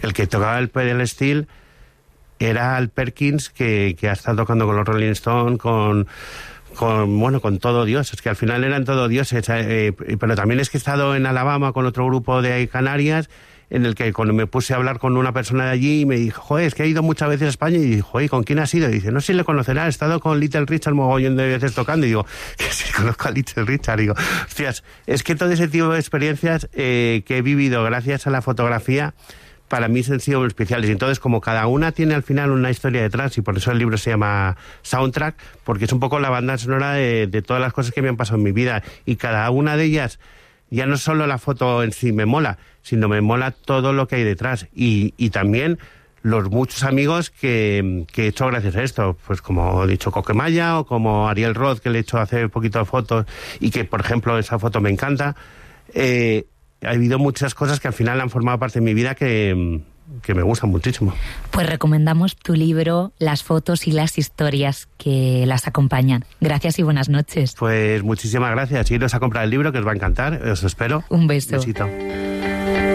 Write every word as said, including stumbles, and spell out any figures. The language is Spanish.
el que tocaba el pedal steel era Al Perkins, que, que ha estado tocando con los Rolling Stones, con, con, bueno, con todo Dios. Es que al final eran todo dioses. Eh, pero también es que he estado en Alabama con otro grupo de Canarias, en el que cuando me puse a hablar con una persona de allí, me dijo, joder, es que he ido muchas veces a España, y dijo, joder, ¿con quién has ido? Y dice, no sé si le conocerá, he estado con Little Richard mogollón de veces tocando, y digo, que sí conozco a Little Richard, y digo, hostias, es que todo ese tipo de experiencias eh, que he vivido gracias a la fotografía, para mí han sido especiales. Y entonces, como cada una tiene al final una historia detrás, y por eso el libro se llama Soundtrack, porque es un poco la banda sonora de, de todas las cosas que me han pasado en mi vida, y cada una de ellas, ya no solo la foto en sí me mola, sino me mola todo lo que hay detrás, y, y también los muchos amigos que, que he hecho gracias a esto, pues como he dicho, Coquemaya, o como Ariel Roth, que le he hecho hace poquito de fotos, y que, por ejemplo, esa foto me encanta. Eh, ha habido muchas cosas que al final han formado parte de mi vida que, que me gustan muchísimo. Pues recomendamos tu libro, las fotos y las historias que las acompañan. Gracias y buenas noches. Pues muchísimas gracias. Iros a comprar el libro, que os va a encantar. Os espero. Un beso. Un besito.